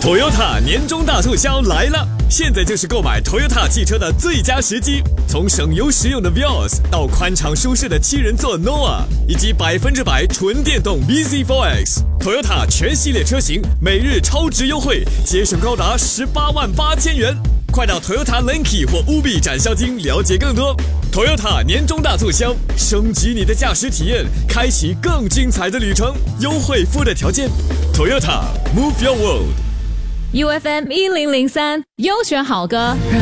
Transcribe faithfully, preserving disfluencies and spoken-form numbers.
Toyota 年终大促销来了！现在就是购买 Toyota 汽车的最佳时机。从省油实用的 Vios 到宽敞舒适的七人座 Noah， 以及百分之百纯电动 B Z 四 X，Toyota 全系列车型每日超值优惠，节省高达十八万八千元。快到 Toyota Lenki 或 Ubi 展销厅了解更多。Toyota 年终大促销，升级你的驾驶体验，开启更精彩的旅程。优惠附带条件 ，Toyota Move Your World。 U F M 一零零三优选好歌，让